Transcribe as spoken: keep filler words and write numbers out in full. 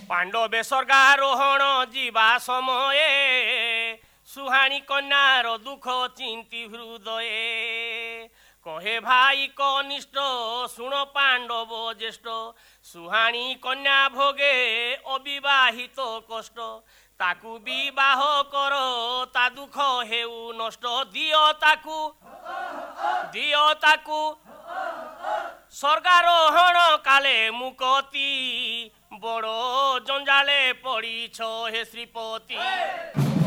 पांडवे स्वर्गारोहण जीवा समये सुहानी कन्यार दुख चिंती हृदये कहे भाई कनिष्ठ शुण पांडव ज्येष्ठ सुहानी कन्या भोगे अविवाहित कष्ट ताकू विवाह कर ता दुख हेउ नष्ट दियो ताकू दियो ताकू स्वर्गारोहण काले मुकती बड़ जंजाले पड़ी हे श्रीपति।